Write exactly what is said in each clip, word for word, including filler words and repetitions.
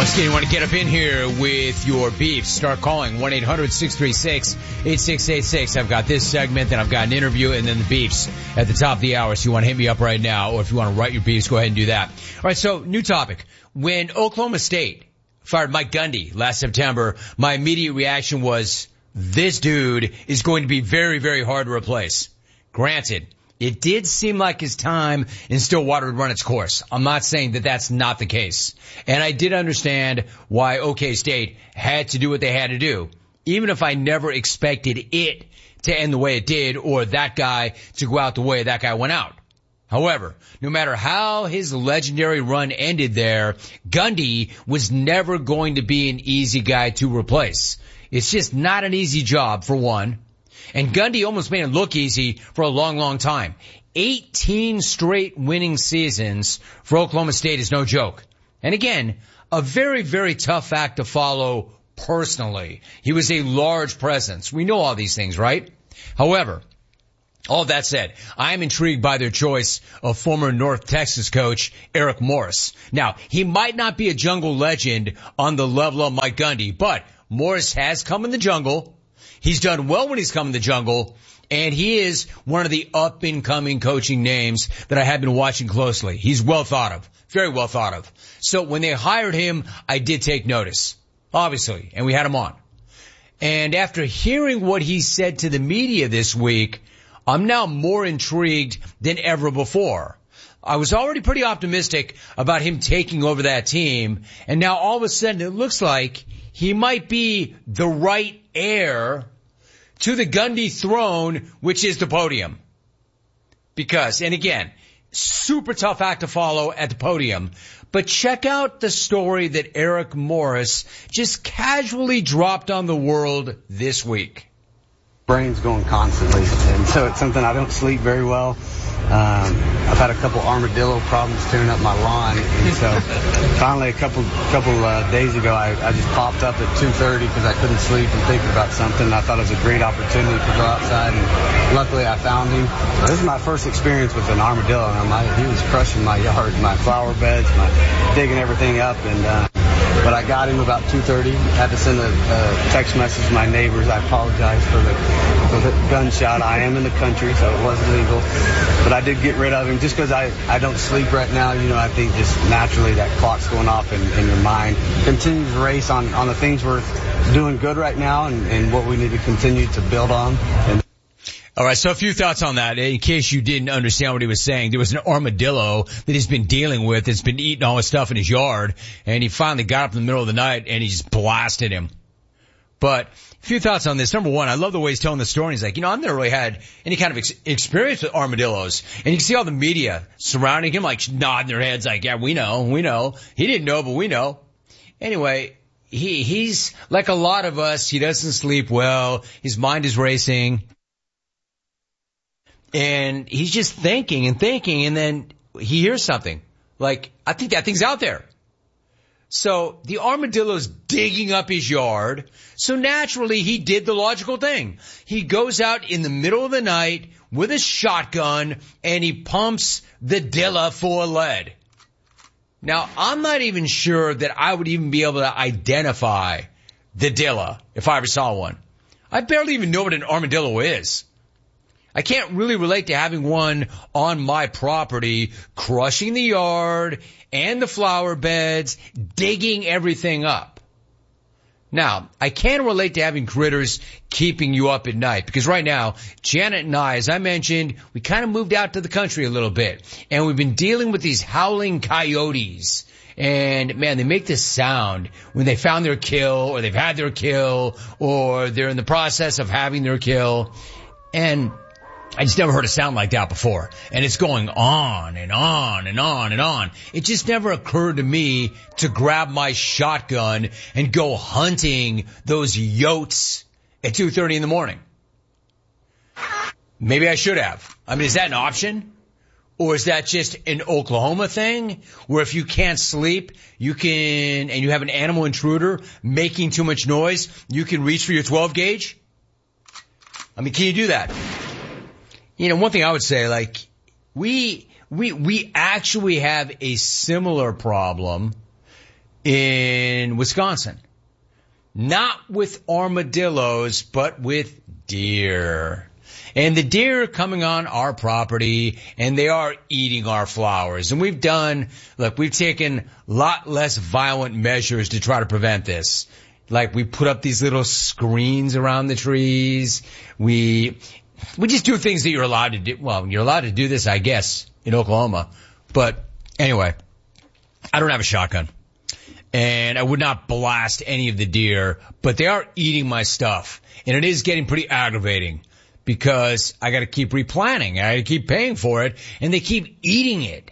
Once again, you want to get up in here with your beefs. Start calling one eight hundred six three six eight six eight six. I've got this segment, then I've got an interview, and then the beefs at the top of the hour. So you want to hit me up right now, or if you want to write your beefs, go ahead and do that. All right, so new topic. When Oklahoma State fired Mike Gundy last September, my immediate reaction was, this dude is going to be very, very hard to replace. Granted, it did seem like his time in Stillwater would run its course. I'm not saying that that's not the case. And I did understand why OK State had to do what they had to do, even if I never expected it to end the way it did or that guy to go out the way that guy went out. However, no matter how his legendary run ended there, Gundy was never going to be an easy guy to replace. It's just not an easy job, for one. And Gundy almost made it look easy for a long, long time. eighteen straight winning seasons for Oklahoma State is no joke. And again, a very, very tough act to follow personally. He was a large presence. We know all these things, right? However, all that said, I am intrigued by their choice of former North Texas coach Eric Morris. Now, he might not be a jungle legend on the level of Mike Gundy, but Morris has come in the jungle. He's done well when he's come in the jungle, and he is one of the up-and-coming coaching names that I have been watching closely. He's well thought of, very well thought of. So when they hired him, I did take notice, obviously, and we had him on. And after hearing what he said to the media this week, I'm now more intrigued than ever before. I was already pretty optimistic about him taking over that team, and now all of a sudden it looks like he might be the right heir to the Gundy throne, which is the podium. Because, and again, super tough act to follow at the podium, but check out the story that Eric Morris just casually dropped on the world this week. Brain's going constantly, and so it's something I don't sleep very well. Um, I've had a couple armadillo problems tearing up my lawn, and so finally a couple couple uh, days ago I, I just popped up at two thirty because I couldn't sleep and thinking about something. I thought it was a great opportunity to go outside, and luckily I found him. This is my first experience with an armadillo, and my, he was crushing my yard, my flower beds, my digging everything up, and uh, but I got him about two thirty. Had to send a, a text message to my neighbors. I apologize for the, for the gunshot. I am in the country, so it wasn't legal. But I did get rid of him just because I, I don't sleep right now. You know, I think just naturally that clock's going off in, in your mind. Continue to race on, on the things we're doing good right now and, and what we need to continue to build on. And all right, so a few thoughts on that. In case you didn't understand what he was saying, there was an armadillo that he's been dealing with. It's been eating all his stuff in his yard, and he finally got up in the middle of the night, and he just blasted him. But a few thoughts on this. Number one, I love the way he's telling the story. He's like, you know, I've never really had any kind of ex- experience with armadillos. And you can see all the media surrounding him, like nodding their heads like, yeah, we know, we know. He didn't know, but we know. Anyway, he he's like a lot of us. He doesn't sleep well. His mind is racing. And he's just thinking and thinking, and then he hears something. Like, I think that thing's out there. So the armadillo's digging up his yard. So naturally, he did the logical thing. He goes out in the middle of the night with a shotgun, and he pumps the Dilla full of lead. Now, I'm not even sure that I would even be able to identify the Dilla if I ever saw one. I barely even know what an armadillo is. I can't really relate to having one on my property, crushing the yard and the flower beds, digging everything up. Now, I can relate to having critters keeping you up at night, because right now, Janet and I, as I mentioned, we kind of moved out to the country a little bit, and we've been dealing with these howling coyotes. And man, they make this sound when they found their kill, or they've had their kill, or they're in the process of having their kill. And I just never heard a sound like that before. And it's going on and on and on and on. It just never occurred to me to grab my shotgun and go hunting those yotes at two thirty in the morning. Maybe I should have. I mean, is that an option? Or is that just an Oklahoma thing where if you can't sleep, you can, and you have an animal intruder making too much noise, you can reach for your twelve gauge? I mean, can you do that? You know, one thing I would say, like, we, we, we actually have a similar problem in Wisconsin. Not with armadillos, but with deer. And the deer are coming on our property, and they are eating our flowers. And we've done, look, we've taken a lot less violent measures to try to prevent this. Like, we put up these little screens around the trees. We, we just do things that you're allowed to do. Well, you're allowed to do this, I guess, in Oklahoma. But anyway, I don't have a shotgun. And I would not blast any of the deer, but they are eating my stuff. And it is getting pretty aggravating because I got to keep replanting. I got to keep paying for it, and they keep eating it.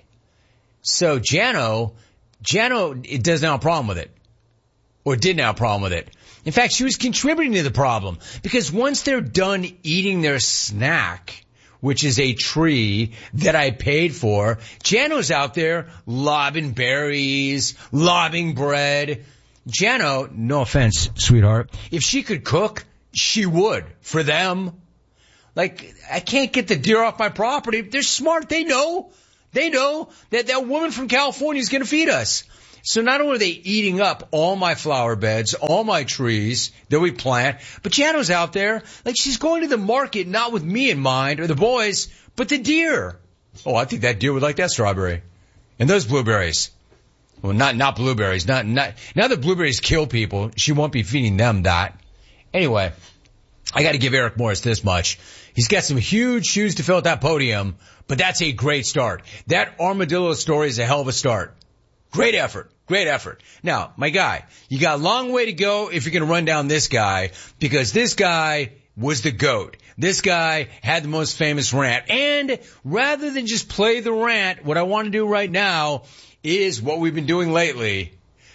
So Jano, Jano, it doesn't have a problem with it. Or didn't have a problem with it. In fact, she was contributing to the problem because once they're done eating their snack, which is a tree that I paid for, Jano's out there lobbing berries, lobbing bread. Jano, no offense, sweetheart, if she could cook, she would for them. Like, I can't get the deer off my property. They're smart. They know. They know that that woman from California is going to feed us. So not only are they eating up all my flower beds, all my trees that we plant, but Jano's out there, like she's going to the market not with me in mind or the boys, but the deer. Oh, I think that deer would like that strawberry. And those blueberries. Well, not, not blueberries. Not, not, now that blueberries kill people, she won't be feeding them that. Anyway, I gotta give Eric Morris this much. He's got some huge shoes to fill at that podium, but that's a great start. That armadillo story is a hell of a start. Great effort. Great effort. Now, my guy, you got a long way to go if you're going to run down this guy, because this guy was the GOAT. This guy had the most famous rant. And rather than just play the rant, what I want to do right now is what we've been doing lately.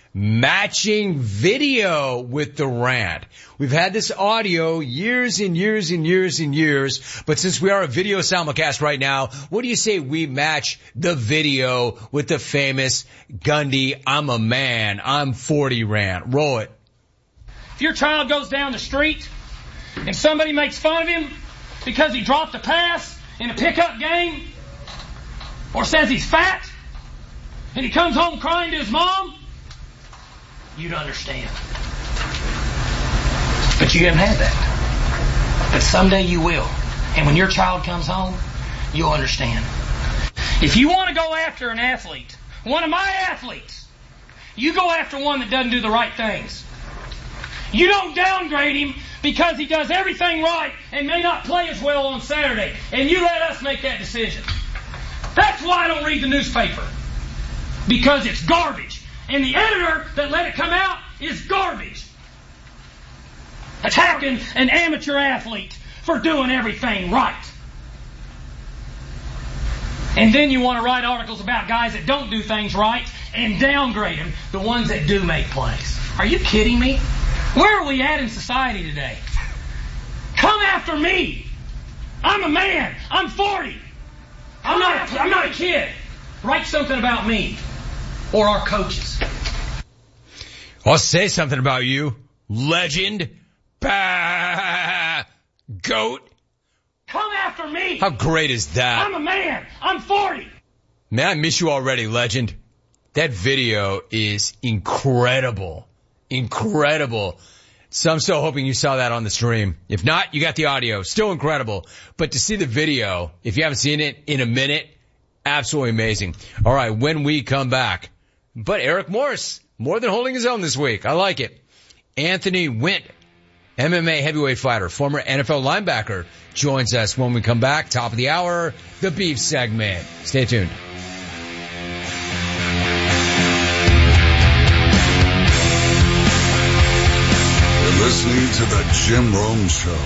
Matching video with the rant. We've had this audio years and years and years and years, but since we are a video simulcast right now, what do you say we match the video with the famous Gundy, I'm a man, I'm forty rant? Roll it. If your child goes down the street and somebody makes fun of him because he dropped a pass in a pickup game, or says he's fat, and he comes home crying to his mom, you'd understand. But you haven't had that. But someday you will. And when your child comes home, you'll understand. If you want to go after an athlete, one of my athletes, you go after one that doesn't do the right things. You don't downgrade him because he does everything right and may not play as well on Saturday. And you let us make that decision. That's why I don't read the newspaper. Because it's garbage. And the editor that let it come out is garbage. Attacking an amateur athlete for doing everything right. And then you want to write articles about guys that don't do things right and downgrade them, the ones that do make plays. Are you kidding me? Where are we at in society today? Come after me. I'm a man. I'm forty. I'm not a, I'm not a kid. Write something about me or our coaches. I'll say something about you, legend, bah, GOAT. Come after me. How great is that? I'm a man. I'm forty. Man, I miss you already, legend. That video is incredible. Incredible. So I'm so hoping you saw that on the stream. If not, you got the audio. Still incredible. But to see the video, if you haven't seen it in a minute, absolutely amazing. All right, when we come back. But Eric Morris, more than holding his own this week. I like it. Anthony Wint, M M A heavyweight fighter, former N F L linebacker, joins us when we come back. Top of the hour, the Beef segment. Stay tuned. You're listening to the Jim Rome Show.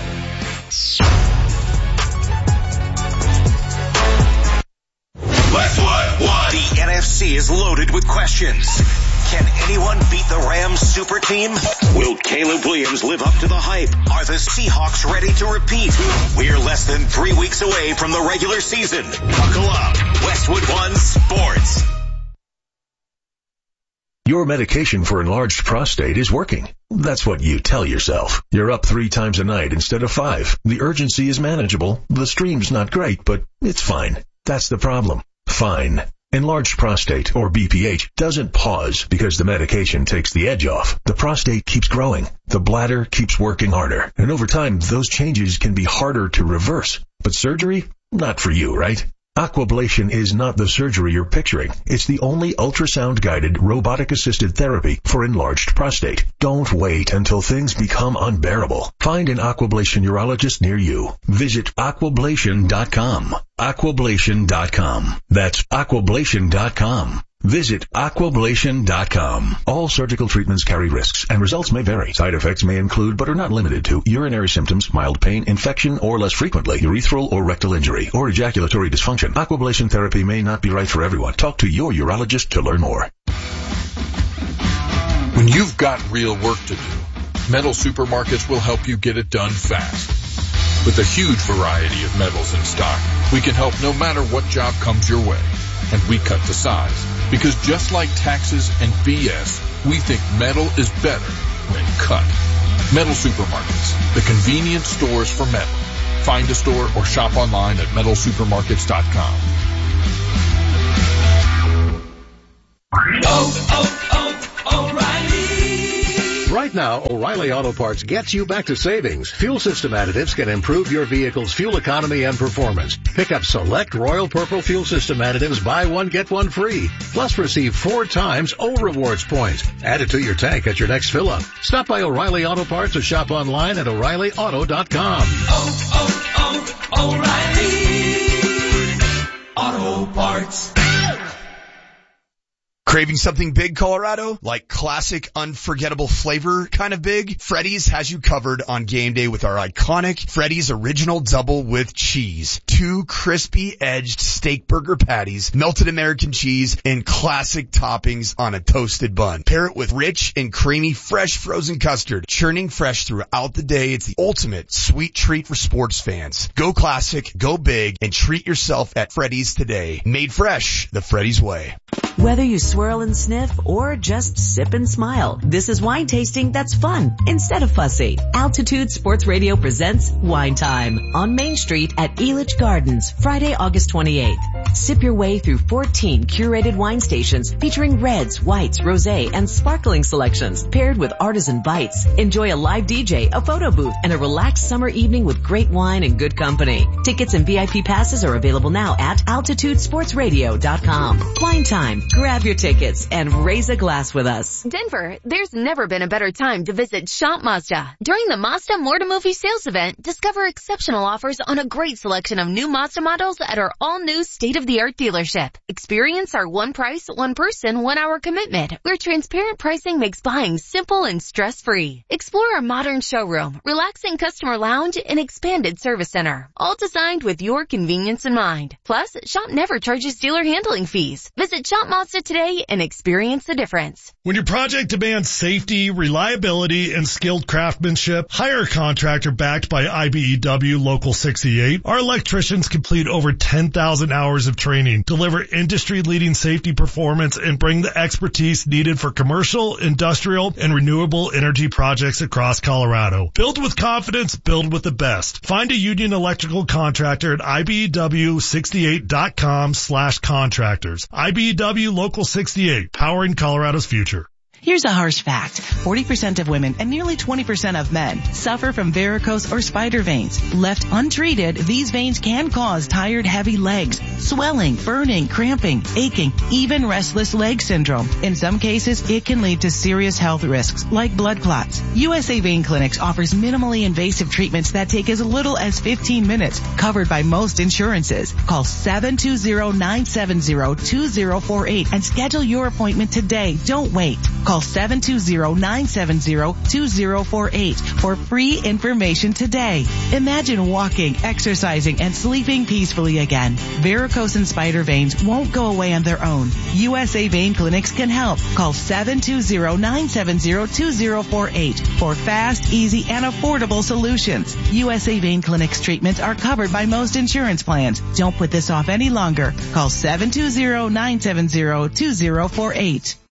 Westwood One. The N F C is loaded with questions. Can anyone beat the Rams super team? Will Caleb Williams live up to the hype? Are the Seahawks ready to repeat? We're less than three weeks away from the regular season. Buckle up. Westwood One Sports. Your medication for enlarged prostate is working. That's what you tell yourself. You're up three times a night instead of five. The urgency is manageable. The stream's not great, but it's fine. That's the problem. Fine. Enlarged prostate, or B P H, doesn't pause because the medication takes the edge off. The prostate keeps growing. The bladder keeps working harder. And over time, those changes can be harder to reverse. But surgery? Not for you, right? Aquablation is not the surgery you're picturing. It's the only ultrasound-guided, robotic-assisted therapy for enlarged prostate. Don't wait until things become unbearable. Find an Aquablation urologist near you. Visit aquablation dot com. aquablation dot com. That's aquablation dot com. Visit aquablation dot com. All surgical treatments carry risks, and results may vary. Side effects may include, but are not limited to, urinary symptoms, mild pain, infection, or less frequently, urethral or rectal injury, or ejaculatory dysfunction. Aquablation therapy may not be right for everyone. Talk to your urologist to learn more. When you've got real work to do, Metal Supermarkets will help you get it done fast. With a huge variety of metals in stock, we can help no matter what job comes your way. And we cut to size. Because just like taxes and B S, we think metal is better than cut. Metal Supermarkets, the convenient stores for metal. Find a store or shop online at metal supermarkets dot com. Oh, oh, oh, O'Reilly. Right now, O'Reilly Auto Parts gets you back to savings. Fuel system additives can improve your vehicle's fuel economy and performance. Pick up select Royal Purple fuel system additives, buy one, get one free. Plus receive four times O Rewards points. Add it to your tank at your next fill-up. Stop by O'Reilly Auto Parts or shop online at o'reilly auto dot com. Oh, oh, oh, O'Reilly Auto Parts. Craving something big, Colorado? Like classic, unforgettable flavor kind of big? Freddy's has you covered on game day with our iconic Freddy's Original Double with Cheese. Two crispy-edged steak burger patties, melted American cheese, and classic toppings on a toasted bun. Pair it with rich and creamy fresh frozen custard, churning fresh throughout the day. It's the ultimate sweet treat for sports fans. Go classic, go big, and treat yourself at Freddy's today. Made fresh, the Freddy's way. Whether you swirl and sniff or just sip and smile, this is wine tasting that's fun instead of fussy. Altitude Sports Radio presents Wine Time on Main Street at Elitch Gardens, Friday, August twenty-eighth. Sip your way through fourteen curated wine stations featuring reds, whites, rosé, and sparkling selections paired with artisan bites. Enjoy a live D J, a photo booth, and a relaxed summer evening with great wine and good company. Tickets and V I P passes are available now at altitude sports radio dot com. Wine Time. Grab your tickets and raise a glass with us. Denver, there's never been a better time to visit Shop Mazda. During the Mazda More to Movie sales event, discover exceptional offers on a great selection of new Mazda models at our all-new state-of-the-art dealership. Experience our one price, one person, one hour commitment, where transparent pricing makes buying simple and stress-free. Explore our modern showroom, relaxing customer lounge, and expanded service center, all designed with your convenience in mind. Plus, Shop never charges dealer handling fees. Visit Shop Mazda today and experience the difference. When your project demands safety, reliability, and skilled craftsmanship, hire a contractor backed by I B E W Local sixty-eight. Our electricians complete over ten thousand hours of training, deliver industry-leading safety performance, and bring the expertise needed for commercial, industrial, and renewable energy projects across Colorado. Build with confidence, build with the best. Find a union electrical contractor at I B E W sixty-eight dot com slash contractors. I B E W Local sixty-eight, powering Colorado's future. Here's a harsh fact. forty percent of women and nearly twenty percent of men suffer from varicose or spider veins. Left untreated, these veins can cause tired, heavy legs, swelling, burning, cramping, aching, even restless leg syndrome. In some cases, it can lead to serious health risks like blood clots. U S A Vein Clinics offers minimally invasive treatments that take as little as fifteen minutes, covered by most insurances. Call seven two zero, nine seven zero, two zero four eight and schedule your appointment today. Don't wait. Call seven two zero, nine seven zero, two zero four eight for free information today. Imagine walking, exercising, and sleeping peacefully again. Varicose and spider veins won't go away on their own. U S A Vein Clinics can help. Call seven two zero, nine seven zero, two zero four eight for fast, easy, and affordable solutions. U S A Vein Clinics treatments are covered by most insurance plans. Don't put this off any longer. Call seven two zero, nine seven zero, two zero four eight.